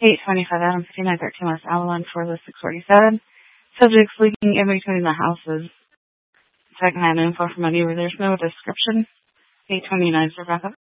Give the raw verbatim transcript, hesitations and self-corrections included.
eight twenty-five Adam fifty-nine thirteen West Avalon four six forty-seven. Subjects leaking in between the houses. Secondhand info from a neighbor. There's no description. eight twenty-nine for backup.